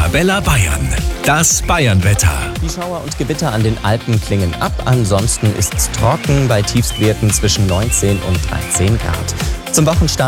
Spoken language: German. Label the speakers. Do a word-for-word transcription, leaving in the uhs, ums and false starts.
Speaker 1: Arabella Bayern. Das Bayernwetter.
Speaker 2: Die Schauer und Gewitter an den Alpen klingen ab. Ansonsten ist es trocken bei Tiefstwerten zwischen neunzehn und dreizehn Grad. Zum Wochenstart